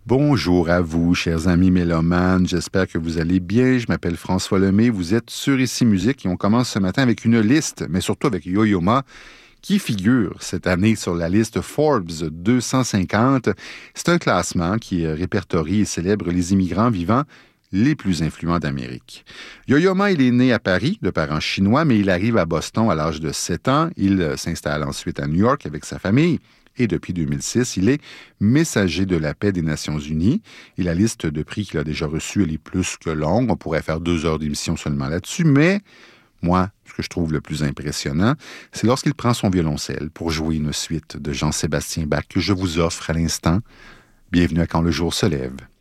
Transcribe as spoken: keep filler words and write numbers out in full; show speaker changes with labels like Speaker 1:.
Speaker 1: Bonjour à vous, chers amis mélomanes. J'espère que vous allez bien. Je m'appelle François Lemay. Vous êtes sur Ici Musique et on commence ce matin avec une liste, mais surtout avec Yo-Yo Ma, qui figure cette année sur la liste Forbes deux cent cinquante. C'est un classement qui répertorie et célèbre les immigrants vivants les plus influents d'Amérique. Yo-Yo Ma, il est né à Paris, de parents chinois, mais il arrive à Boston à l'âge de sept ans. Il s'installe ensuite à New York avec sa famille. Et depuis deux mille six, il est messager de la paix des Nations unies. Et la liste de prix qu'il a déjà reçue, elle est plus que longue. On pourrait faire deux heures d'émission seulement là-dessus. Mais moi, ce que je trouve le plus impressionnant, c'est lorsqu'il prend son violoncelle pour jouer une suite de Jean-Sébastien Bach que je vous offre à l'instant. Bienvenue à Quand le jour se lève.